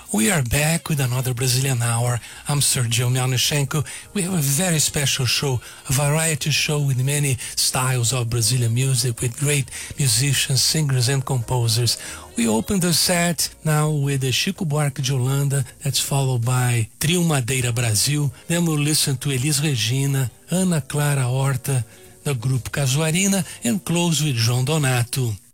We are back with another Brazilian Hour. I'm Sergio Melnichenko. We have a very special show, a variety show with many styles of Brazilian music, with great musicians, singers, and composers. We open the set now with the Chico Buarque de Holanda, that's followed by Trio Madeira Brasil. Then we'll listen to Elis Regina, Ana Clara Horta, the group Casuarina, and close with João Donato.